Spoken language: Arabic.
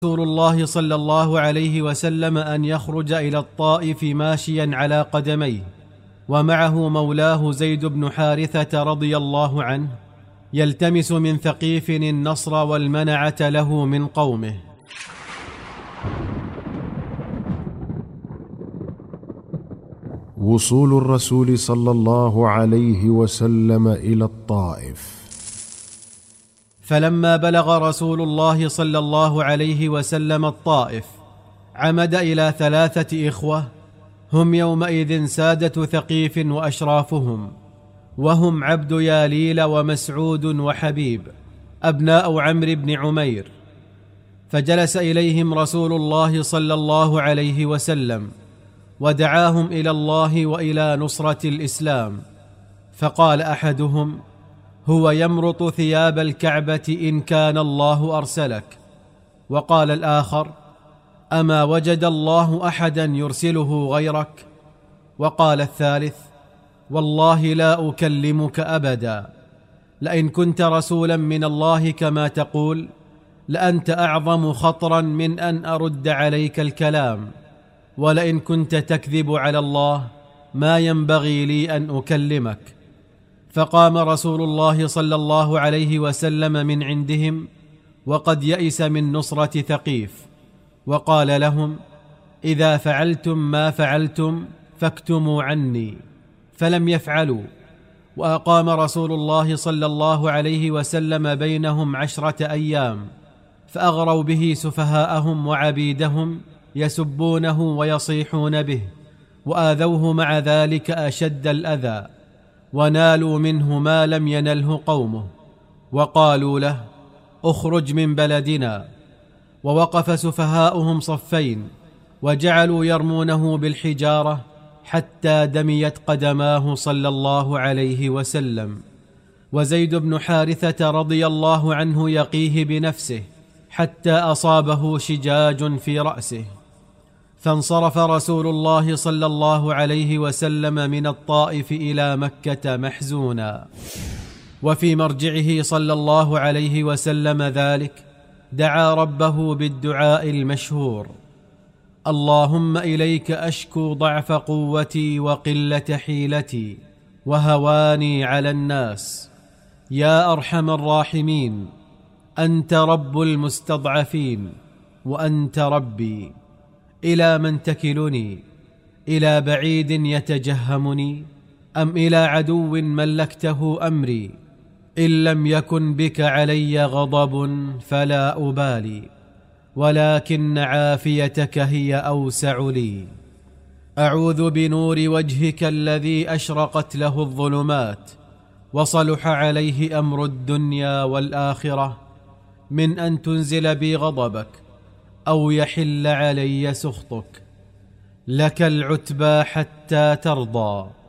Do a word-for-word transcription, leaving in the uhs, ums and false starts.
رسول الله صلى الله عليه وسلم أن يخرج إلى الطائف ماشيا على قدميه، ومعه مولاه زيد بن حارثة رضي الله عنه، يلتمس من ثقيف النصر والمنعة له من قومه. وصول الرسول صلى الله عليه وسلم إلى الطائف. فلما بلغ رسول الله صلى الله عليه وسلم الطائف، عمد إلى ثلاثة إخوة هم يومئذ سادة ثقيف وأشرافهم، وهم عبد ياليل ومسعود وحبيب أبناء عمرو بن عمير. فجلس إليهم رسول الله صلى الله عليه وسلم ودعاهم إلى الله وإلى نصرة الإسلام. فقال أحدهم: هو يمرط ثياب الكعبة إن كان الله أرسلك. وقال الآخر: أما وجد الله أحدا يرسله غيرك؟ وقال الثالث: والله لا أكلمك أبدا، لئن كنت رسولا من الله كما تقول لأنت أعظم خطرا من أن أرد عليك الكلام، ولئن كنت تكذب على الله ما ينبغي لي أن أكلمك. فقام رسول الله صلى الله عليه وسلم من عندهم وقد يئس من نصرة ثقيف، وقال لهم: إذا فعلتم ما فعلتم فاكتموا عني. فلم يفعلوا، وأقام رسول الله صلى الله عليه وسلم بينهم عشرة أيام، فأغروا به سفهاءهم وعبيدهم يسبونه ويصيحون به، وآذوه مع ذلك أشد الأذى، ونالوا منه ما لم ينله قومه، وقالوا له: اخرج من بلدنا. ووقف سفهاؤهم صفين، وجعلوا يرمونه بالحجارة حتى دميت قدماه صلى الله عليه وسلم. وزيد بن حارثة رضي الله عنه يقيه بنفسه حتى أصابه شجاج في رأسه. فانصرف رسول الله صلى الله عليه وسلم من الطائف إلى مكة محزونا. وفي مرجعه صلى الله عليه وسلم ذلك دعا ربه بالدعاء المشهور: اللهم إليك أشكو ضعف قوتي وقلة حيلتي وهواني على الناس، يا أرحم الراحمين، أنت رب المستضعفين وأنت ربي. إلى من تكلني؟ إلى بعيد يتجهمني أم إلى عدو ملكته أمري؟ إن لم يكن بك علي غضب فلا أبالي، ولكن عافيتك هي أوسع لي. أعوذ بنور وجهك الذي أشرقت له الظلمات وصلح عليه أمر الدنيا والآخرة من أن تنزل بي غضبك أو يحل علي سخطك. لك العتبى حتى ترضى،